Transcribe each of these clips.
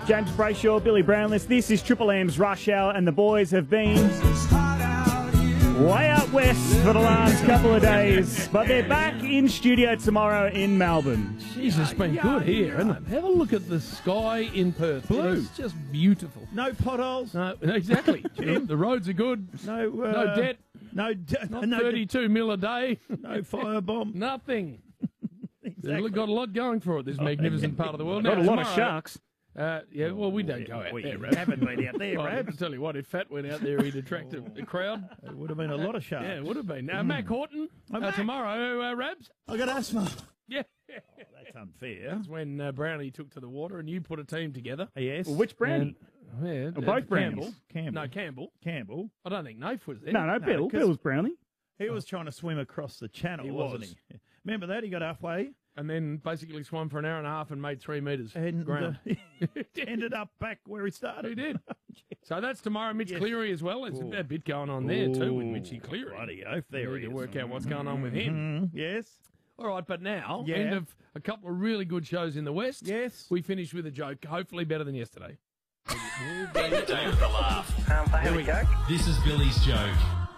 James Brayshaw, Billy Brownless. This is Triple M's Rush Hour, and the boys have been way out west for the last couple of days, but they're back in studio tomorrow in Melbourne. Jeez, it's been good here, hasn't it? Have a look at the sky in Perth. Blue. It's just beautiful. No potholes. No, exactly. The roads are good. No, No debt. No debt. Not no 32 mil a day. No firebomb. Nothing. Exactly. They've got a lot going for it, this magnificent part of the world. Got a Now, lot of tomorrow- sharks. Yeah, well, we don't go out there. We haven't been out there, Well, I Rabs. tell you what, if Fat went out there, he'd attract a crowd. It would have been a lot of sharks. Yeah, it would have been. Now, Mac Horton, Mac. tomorrow, Rabs. I got asthma. Yeah. That's unfair. That's when Brownie took to the water and you put a team together. Yes. Well, which Brownie? Yeah, both Brownies? Campbell. Campbell. No, Campbell. Campbell. I don't think Nath was there. No, Bill. 'cause- Bill's Brownie. He was trying to swim across the channel, He wasn't was. he? Remember that? He got halfway And then basically swam for an hour and a half and made 3 metres and ground. ended up back where he started. He did. So that's tomorrow. Mitch Yes. Cleary as well. There's a bit going on there too with Mitchy Cleary. Bloody oath, there We he need is. to work out what's going on with him. Yes. All right, but now, Yeah. end of a couple of really good shows in the West. Yes. We finish with a joke, hopefully better than yesterday. Here we go. This is Billy's joke.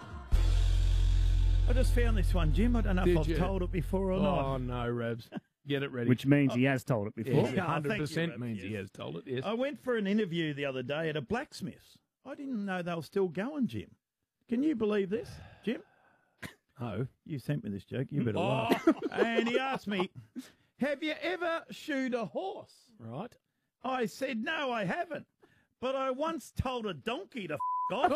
I just found this one, Jim. I don't know Did if I've you? told it before or not. Oh, no, Rabs. Get it ready. Which means he has told it before. yeah, Yeah, thank you, 100% Rabs, means he yes. has told it, yes. I went for an interview the other day at a blacksmith's. I didn't know they were still going, Jim. Can you believe this, Jim? Oh. You sent me this joke. You better Oh. laugh. And he asked me, have you ever shoed a horse? Right. I said, no, I haven't. But I once told a donkey to off.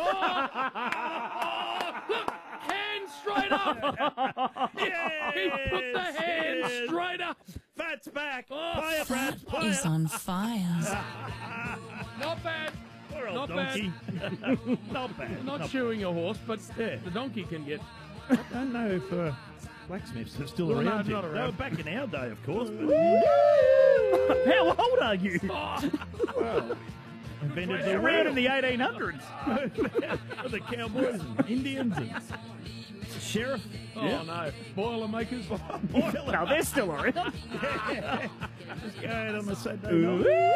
Look, hand straight up. Yes, He put the hand yes. straight up. Fat's back. Oh, Play it, Brad. Fat Play is it. on fire. Not bad. Poor old not donkey. Not bad. Not shoeing a horse, but Yeah. the donkey can get. I don't know if blacksmiths are still Well, no, around. not Jim. around. They were back in our day, of course. But How old are you? Oh, invented the Around in wheel. the 1800s. The cowboys and Indians and sheriff. oh no. Boilermakers. No, they're still around. Just go out on a Saturday night.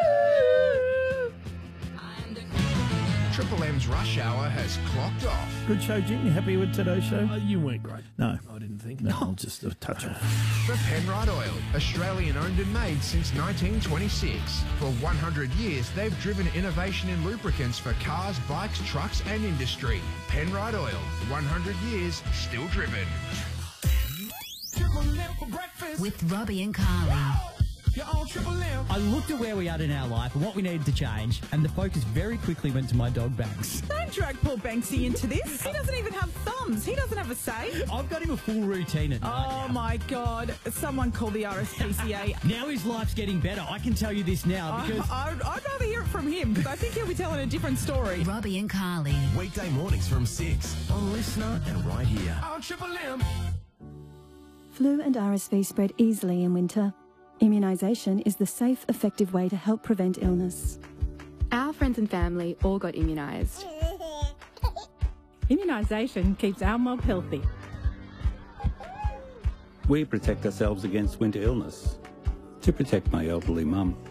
Triple M's Rush Hour has clocked off. Good show, Jim. You happy with today's show? You weren't great. No. I didn't think. No, I'll just a touch off. For Penrite Oil, Australian owned and made since 1926. For 100 years, they've driven innovation in lubricants for cars, bikes, trucks, and industry. Penrite Oil, 100 years, still driven. With Robbie and Carly. I looked at where we are in our life and what we needed to change, and the focus very quickly went to my dog Banks. Don't drag poor Banksy into this. He doesn't even have thumbs. He doesn't have a say. I've got him a full routine at night Oh now. my God. Someone call the RSPCA. Now his life's getting better. I can tell you this now because I'd rather hear it from him because I think he'll be telling a different story. Robbie and Carly. Weekday mornings from 6 on Listener and right here. On Triple M. Flu and RSV spread easily in winter. Immunisation is the safe, effective way to help prevent illness. Our friends and family all got immunised. Immunisation keeps our mob healthy. We protect ourselves against winter illness to protect my elderly mum.